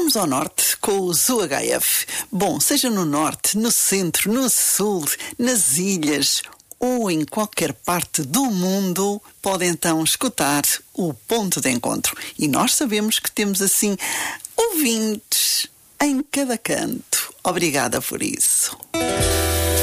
Vamos ao norte com os UHF. Bom, seja no norte, no centro, no sul, nas ilhas ou em qualquer parte do mundo, pode então escutar o Ponto de Encontro. E nós sabemos que temos assim ouvintes em cada canto. Obrigada por isso.